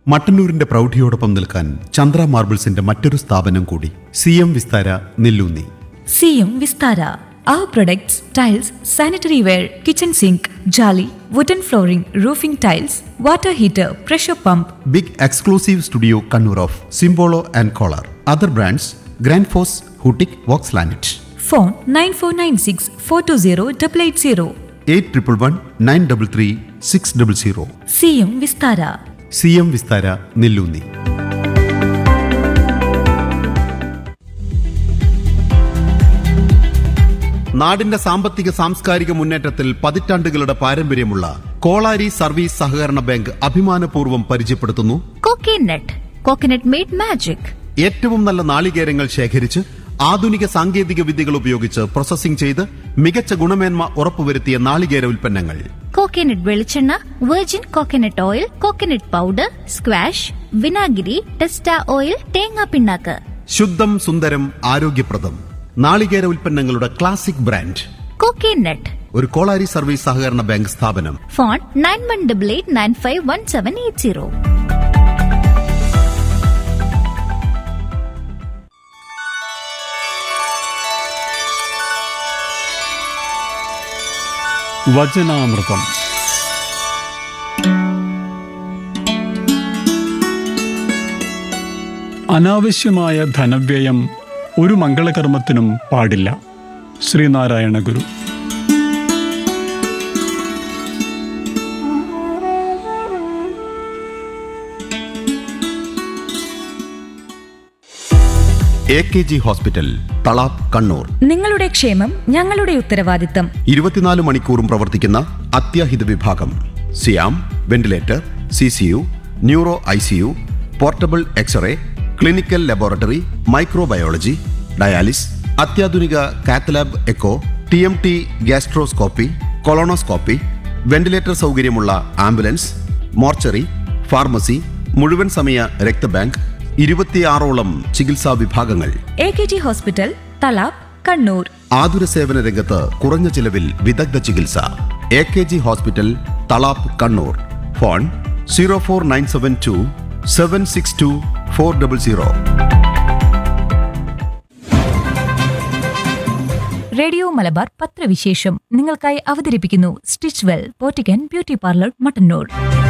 മട്ടന്നൂരിന്റെ പ്രൗഢിയോടൊപ്പം നിൽക്കാൻ ചന്ദ്ര മാർബിൾസിന്റെ മറ്റൊരു സ്ഥാപനം കൂടി, CM Vistara Nelloonni. CM Vistara. Our products, tiles, sanitary ware, kitchen sink, jolly, wooden flooring, roofing tiles, water heater, pressure pump. Big exclusive studio Kannur of സിംബോളോ and collar. Other brands grand FOSS, ഹൂട്ടിക്, Woakes ലാനറ്റ്. Phone 9496 420 880. 8111 933 600. CM Vistara. CM Vistara Nelloonni. നാടിന്റെ സാമ്പത്തിക സാംസ്കാരിക മുന്നേറ്റത്തിൽ പതിറ്റാണ്ടുകളുടെ പാരമ്പര്യമുള്ള Kolari service സഹകരണ bank അഭിമാനപൂർവ്വം പരിചയപ്പെടുത്തുന്നു coconut made magic. ഏറ്റവും നല്ല നാളികേരങ്ങൾ ശേഖരിച്ച് ആധുനിക സാങ്കേതിക വിദ്യകൾ ഉപയോഗിച്ച് പ്രോസസ്സിംഗ് ചെയ്ത് മികച്ച ഗുണമേന്മ ഉറപ്പുവരുത്തിയ നാളികേര ഉൽപ്പന്നങ്ങൾ. കോക്കനട്ട് വെളിച്ചെണ്ണ, virgin coconut oil, coconut powder, squash, വിനാഗിരി, ടെസ്റ്റ ഓയിൽ, തേങ്ങാ പിണ്ണാക്ക്. ശുദ്ധം, സുന്ദരം, ആരോഗ്യപ്രദം നാളികേര ഉൽപ്പന്നങ്ങളുടെ ക്ലാസിക് ബ്രാൻഡ് കോക്കനട്ട്. ഒരു കോളാരി സർവീസ് സഹകരണ ബാങ്ക് സ്ഥാപനം. ഫോൺ 9188951780. വചനാമൃതം. അനാവശ്യമായ ധനവ്യയം ഒരു മംഗളകർമ്മത്തിനും പാടില്ല. ശ്രീനാരായണ ഗുരു. AKG hospital, Thalap, Kannur. നിങ്ങളുടെ ക്ഷേമം ഞങ്ങളുടെ ഉത്തരവാദിത്തം. 24 മണിക്കൂറും പ്രവർത്തിക്കുന്ന അത്യാഹിത വിഭാഗം. സിയാം, ventilator, CCU, neuro ICU, portable x-ray, clinical laboratory, microbiology, dialysis, അത്യാധുനിക cath lab, echo, TMT, gastroscopy, colonoscopy, ventilator സൗകര്യമുള്ള ആംബുലൻസ്, മോർച്ചറി, ഫാർമസി, മുഴുവൻ സമയ രക്തബാങ്ക്, 26ഓളം ചികിത്സാ വിഭാഗങ്ങൾ. AKG hospital, Thalap, Kannur. ആതുര സേവന രംഗത്ത് കുറഞ്ഞ ചിലവിൽ വിദഗ്ധ ചികിത്സ. AKG hospital, Thalap, Kannur. Phone 04972 762 400. Radio Malabar പത്രവിശേഷം നിങ്ങൾക്കായി അവതരിപ്പിക്കുന്നു stitch well പോറ്റിക്കൻ beauty parlour, Mattannur.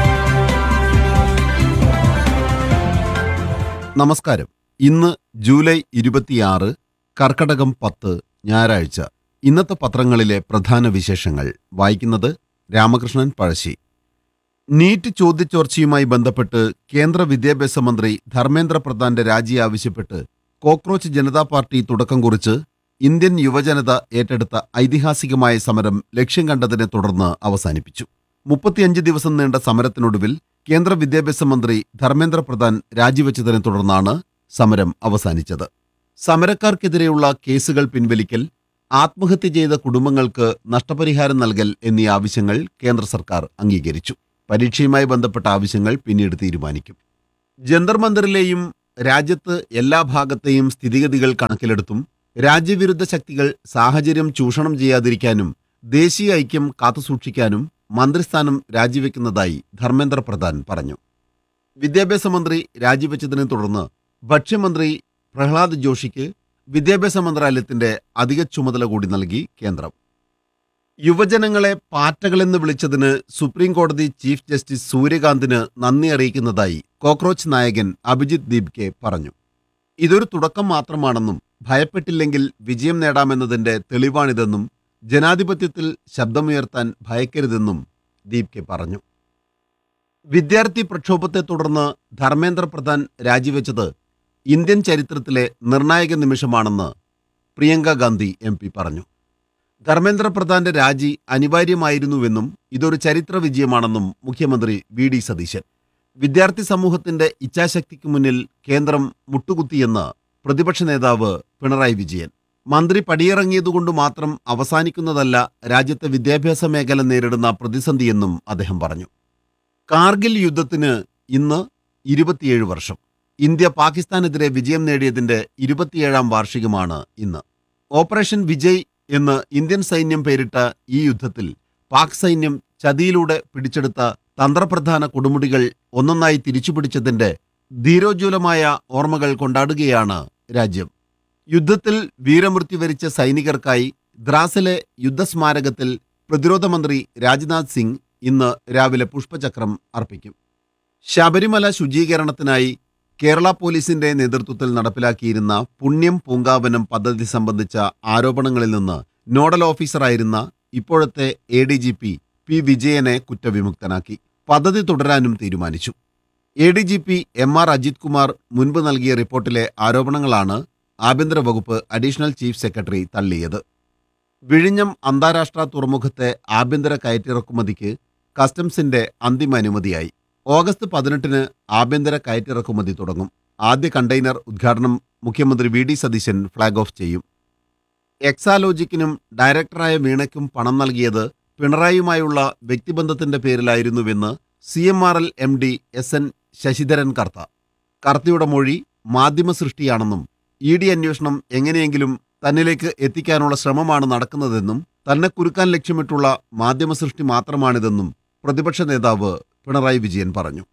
നമസ്കാരം. ഇന്ന് ജൂലൈ 26, കർക്കടകം 10, ഞായറാഴ്ച. ഇന്നത്തെ പത്രങ്ങളിലെ പ്രധാന വിശേഷങ്ങൾ വായിക്കുന്നത് രാമകൃഷ്ണൻ പഴശ്ശി. നീറ്റ് ചോദ്യചോർച്ചയുമായി ബന്ധപ്പെട്ട് കേന്ദ്ര വിദ്യാഭ്യാസ മന്ത്രി ധർമ്മേന്ദ്ര പ്രധാന്റെ രാജി ആവശ്യപ്പെട്ട് കോക്രോച്ച് ജനതാ പാർട്ടി തുടക്കം കുറിച്ച് ഇന്ത്യൻ യുവജനത ഏറ്റെടുത്ത ഐതിഹാസികമായ സമരം ലക്ഷ്യം കണ്ടതിനെ തുടർന്ന് അവസാനിപ്പിച്ചു. 35 ദിവസം നീണ്ട സമരത്തിനൊടുവിൽ കേന്ദ്ര വിദ്യാഭ്യാസ മന്ത്രി ധർമ്മേന്ദ്ര പ്രധാൻ രാജിവെച്ചതിനെ തുടർന്നാണ് സമരം അവസാനിച്ചത്. സമരക്കാർക്കെതിരെയുള്ള കേസുകൾ പിൻവലിക്കൽ, ആത്മഹത്യ ചെയ്ത കുടുംബങ്ങൾക്ക് നഷ്ടപരിഹാരം നൽകൽ എന്നീ ആവശ്യങ്ങൾ കേന്ദ്ര സർക്കാർ അംഗീകരിച്ചു. പരീക്ഷയുമായി ബന്ധപ്പെട്ട ആവശ്യങ്ങൾ പിന്നീട് തീരുമാനിക്കും. ജന്തർ മന്ദിറിലെയും രാജ്യത്ത് എല്ലാ ഭാഗത്തെയും സ്ഥിതിഗതികൾ കണക്കിലെടുത്തും രാജ്യവിരുദ്ധ ശക്തികൾ സാഹചര്യം ചൂഷണം ചെയ്യാതിരിക്കാനും ദേശീയ ഐക്യം കാത്തുസൂക്ഷിക്കാനും മന്ത്രിസ്ഥാനം രാജിവെക്കുന്നതായി ധർമ്മേന്ദ്ര പ്രധാൻ പറഞ്ഞു. വിദ്യാഭ്യാസ മന്ത്രി രാജിവെച്ചതിനെ തുടർന്ന് ഭക്ഷ്യമന്ത്രി പ്രഹ്ലാദ് ജോഷിക്ക് വിദ്യാഭ്യാസ മന്ത്രാലയത്തിന്റെ അധിക ചുമതല കൂടി നൽകി കേന്ദ്രം. യുവജനങ്ങളെ പാറ്റകളെന്ന് വിളിച്ചതിന് സുപ്രീം കോടതി ചീഫ് ജസ്റ്റിസ് സൂര്യകാന്തിന് നന്ദി അറിയിക്കുന്നതായി കോക്രോച്ച് നായകൻ അഭിജിത്ത് ദീപ്കെ പറഞ്ഞു. ഇതൊരു തുടക്കം മാത്രമാണെന്നും ഭയപ്പെട്ടില്ലെങ്കിൽ വിജയം നേടാമെന്നതിന്റെ തെളിവാണിതെന്നും ജനാധിപത്യത്തിൽ ശബ്ദമുയർത്താൻ ഭയക്കരുതെന്നും ദീപ്കെ പറഞ്ഞു. വിദ്യാർത്ഥി പ്രക്ഷോഭത്തെ തുടർന്ന് ധർമ്മേന്ദ്ര പ്രധാൻ രാജിവെച്ചത് ഇന്ത്യൻ ചരിത്രത്തിലെ നിർണായക നിമിഷമാണെന്ന് പ്രിയങ്ക ഗാന്ധി MP പറഞ്ഞു. ധർമ്മേന്ദ്ര പ്രധാന്റെ രാജി അനിവാര്യമായിരുന്നുവെന്നും ഇതൊരു ചരിത്ര വിജയമാണെന്നും മുഖ്യമന്ത്രി VD സതീശൻ. വിദ്യാർത്ഥി സമൂഹത്തിന്റെ ഇച്ഛാശക്തിക്ക് മുന്നിൽ കേന്ദ്രം മുട്ടുകുത്തിയെന്ന് പ്രതിപക്ഷ നേതാവ് പിണറായി വിജയൻ. മന്ത്രി പടിയിറങ്ങിയതുകൊണ്ട് മാത്രം അവസാനിക്കുന്നതല്ല രാജ്യത്തെ വിദ്യാഭ്യാസ മേഖല നേരിടുന്ന പ്രതിസന്ധിയെന്നും അദ്ദേഹം പറഞ്ഞു. കാർഗിൽ യുദ്ധത്തിന് ഇന്ന് 27 വർഷം. ഇന്ത്യ പാകിസ്ഥാനെതിരെ വിജയം നേടിയതിന്റെ 27ാം വാർഷികമാണ് ഇന്ന്. ഓപ്പറേഷൻ വിജയ് എന്ന് ഇന്ത്യൻ സൈന്യം പേരിട്ട ഈ യുദ്ധത്തിൽ പാക് സൈന്യം ചതിയിലൂടെ പിടിച്ചെടുത്ത തന്ത്രപ്രധാന കൊടുമുടികൾ ഒന്നൊന്നായി തിരിച്ചുപിടിച്ചതിന്റെ ധീരോജ്വലമായ ഓർമ്മകൾ കൊണ്ടാടുകയാണ് രാജ്യം. യുദ്ധത്തിൽ വീരമൃത്യു വരിച്ച സൈനികർക്കായി ദ്രാസിലെ യുദ്ധസ്മാരകത്തിൽ പ്രതിരോധ മന്ത്രി രാജ്നാഥ് സിംഗ് ഇന്ന് രാവിലെ പുഷ്പചക്രം അർപ്പിക്കും. ശബരിമല ശുചീകരണത്തിനായി കേരള പോലീസിന്റെ നേതൃത്വത്തിൽ നടപ്പിലാക്കിയിരുന്ന പുണ്യം പൂങ്കാവനം പദ്ധതി സംബന്ധിച്ച ആരോപണങ്ങളിൽ നിന്ന് നോഡൽ ഓഫീസറായിരുന്ന ഇപ്പോഴത്തെ ADGP പി വിജയനെ കുറ്റവിമുക്തനാക്കി. പദ്ധതി തുടരാനും തീരുമാനിച്ചു. ADGP MR അജിത് കുമാർ മുൻപ് നൽകിയ റിപ്പോർട്ടിലെ ആരോപണങ്ങളാണ് ആഭ്യന്തര വകുപ്പ് അഡീഷണൽ ചീഫ് സെക്രട്ടറി തള്ളിയത്. വിഴിഞ്ഞം അന്താരാഷ്ട്ര തുറമുഖത്തെ ആഭ്യന്തര കയറ്റിറക്കുമതിക്ക് കസ്റ്റംസിന്റെ അന്തിമ അനുമതിയായി. ഓഗസ്റ്റ് 18-ന് ആഭ്യന്തര കയറ്റിറക്കുമതി തുടങ്ങും. ആദ്യ കണ്ടെയ്നർ ഉദ്ഘാടനം മുഖ്യമന്ത്രി VD സതീശൻ ഫ്ളാഗ് ഓഫ് ചെയ്യും. എക്സാലോജിക്കിനും ഡയറക്ടറായ വീണയ്ക്കും പണം നൽകിയത് പിണറായിയുമായുള്ള വ്യക്തിബന്ധത്തിന്റെ പേരിലായിരുന്നുവെന്ന് CMRL MD SN ശശിധരൻ കർത്ത. കർത്തയുടെ മൊഴി മാധ്യമ സൃഷ്ടിയാണെന്നും ED അന്വേഷണം എങ്ങനെയെങ്കിലും തന്നിലേക്ക് എത്തിക്കാനുള്ള ശ്രമമാണ് നടക്കുന്നതെന്നും തന്നെ കുരുക്കാൻ ലക്ഷ്യമിട്ടുള്ള മാധ്യമ സൃഷ്ടി മാത്രമാണിതെന്നും പ്രതിപക്ഷ നേതാവ് പിണറായി വിജയൻ പറഞ്ഞു.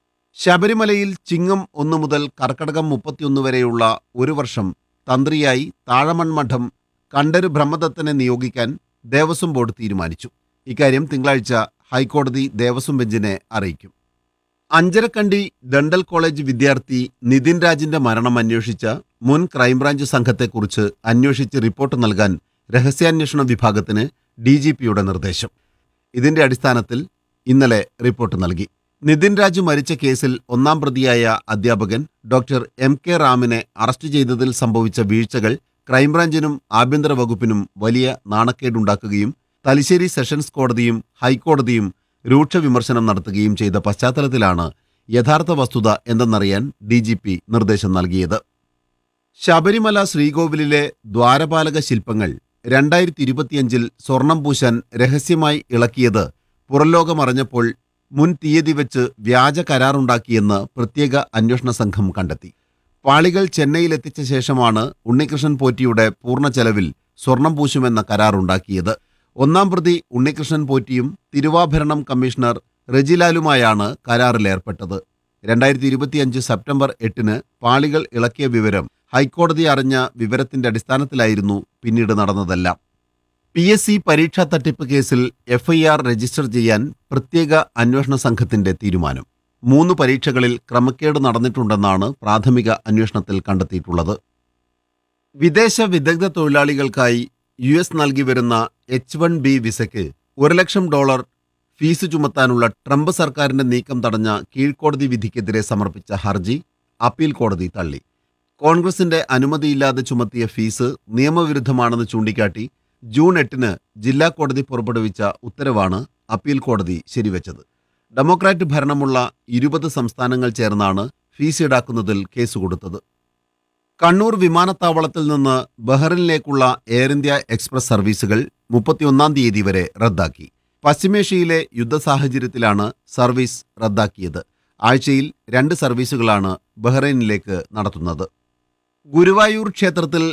ശബരിമലയിൽ ചിങ്ങം 1 മുതൽ കർക്കടകം 31 വരെയുള്ള ഒരു വർഷം തന്ത്രിയായി താഴമൺമഠം കണ്ഠര് ബ്രഹ്മദത്തനെ നിയോഗിക്കാൻ ദേവസ്വം ബോർഡ് തീരുമാനിച്ചു. ഇക്കാര്യം തിങ്കളാഴ്ച ഹൈക്കോടതി ദേവസ്വം ബെഞ്ചിനെ അറിയിക്കും. അഞ്ചരക്കണ്ടി ദണ്ഡൽ കോളേജ് വിദ്യാർത്ഥി നിതിൻ രാജിന്റെ മരണം അന്വേഷിച്ച മുൻ ക്രൈംബ്രാഞ്ച് സംഘത്തെക്കുറിച്ച് അന്വേഷിച്ച് റിപ്പോർട്ട് നൽകാൻ രഹസ്യാന്വേഷണ വിഭാഗത്തിന് DGPയുടെ നിർദ്ദേശം. ഇതിന്റെ അടിസ്ഥാനത്തിൽ ഇന്നലെ റിപ്പോർട്ട് നൽകി. നിതിൻ രാജ് മരിച്ച കേസിൽ ഒന്നാം പ്രതിയായ അധ്യാപകൻ ഡോക്ടർ MK റാമിനെ അറസ്റ്റ് ചെയ്തതിൽ സംഭവിച്ച വീഴ്ചകൾ ക്രൈംബ്രാഞ്ചിനും ആഭ്യന്തര വകുപ്പിനും വലിയ നാണക്കേടുണ്ടാക്കുകയും തലശ്ശേരി സെഷൻസ് കോടതിയും ഹൈക്കോടതിയും രൂക്ഷ വിമർശനം നടത്തുകയും ചെയ്ത പശ്ചാത്തലത്തിലാണ് യഥാർത്ഥ വസ്തുത എന്തെന്നറിയാൻ DGP നിർദ്ദേശം നൽകിയത്. ശബരിമല ശ്രീകോവിലിലെ ദ്വാരപാലക ശില്പങ്ങൾ 2025-ൽ സ്വർണം പൂശാൻ രഹസ്യമായി ഇളക്കിയത് പുറംലോകമറിഞ്ഞപ്പോൾ മുൻ തീയതി വെച്ച് വ്യാജ കരാറുണ്ടാക്കിയെന്ന് പ്രത്യേക അന്വേഷണ സംഘം കണ്ടെത്തി. പാളികൾ ചെന്നൈയിലെത്തിച്ച ശേഷമാണ് ഉണ്ണികൃഷ്ണൻ പോറ്റിയുടെ പൂർണ്ണ ചെലവിൽ സ്വർണം പൂശുമെന്ന കരാറുണ്ടാക്കിയത്. ഒന്നാം പ്രതി ഉണ്ണികൃഷ്ണൻ പോറ്റിയും തിരുവാഭരണം കമ്മീഷണർ റെജിലാലുമായാണ് കരാറിലേർപ്പെട്ടത്. 2025 സെപ്റ്റംബർ 8-ന് പാളികൾ ഇളക്കിയ വിവരം ഹൈക്കോടതി അറിഞ്ഞ വിവരത്തിന്റെ അടിസ്ഥാനത്തിലായിരുന്നു പിന്നീട് നടന്നതെല്ലാം. PSC പരീക്ഷാ തട്ടിപ്പ് കേസിൽ FIR രജിസ്റ്റർ ചെയ്യാൻ പ്രത്യേക അന്വേഷണ സംഘത്തിന്റെ തീരുമാനം. 3 പരീക്ഷകളിൽ ക്രമക്കേട് നടന്നിട്ടുണ്ടെന്നാണ് പ്രാഥമിക അന്വേഷണത്തിൽ കണ്ടെത്തിയിട്ടുള്ളത്. വിദേശ വിദഗ്ധ തൊഴിലാളികൾക്കായി US നൽകി വരുന്ന H-1B വിസയ്ക്ക് $1 ലക്ഷം ഫീസ് ചുമത്താനുള്ള ട്രംപ് സർക്കാരിന്റെ നീക്കം തടഞ്ഞ കീഴ്ക്കോടതി വിധിക്കെതിരെ സമർപ്പിച്ച ഹർജി അപ്പീൽ കോടതി തള്ളി. കോൺഗ്രസിന്റെ അനുമതിയില്ലാതെ ചുമത്തിയ ഫീസ് നിയമവിരുദ്ധമാണെന്ന് ചൂണ്ടിക്കാട്ടി ജൂൺ 8-ന് ജില്ലാ കോടതി പുറപ്പെടുവിച്ച ഉത്തരവാണ് അപ്പീൽ കോടതി ശരിവെച്ചത്. ഡെമോക്രാറ്റ് ഭരണമുള്ള 20 സംസ്ഥാനങ്ങൾ ചേർന്നാണ് ഫീസ് ഈടാക്കുന്നതിൽ കേസ് കൊടുത്തത്. കണ്ണൂർ വിമാനത്താവളത്തിൽ നിന്ന് ബഹ്റിനിലേക്കുള്ള എയർ ഇന്ത്യ എക്സ്പ്രസ് സർവീസുകൾ 31-ാം തീയതി വരെ റദ്ദാക്കി. പശ്ചിമേഷ്യയിലെ യുദ്ധ സാഹചര്യത്തിലാണ് സർവീസ് റദ്ദാക്കിയത്. ആഴ്ചയിൽ 2 സർവീസുകളാണ് ബഹ്റൈനിലേക്ക് നടത്തുന്നത്. ഗുരുവായൂർ ക്ഷേത്രത്തിൽ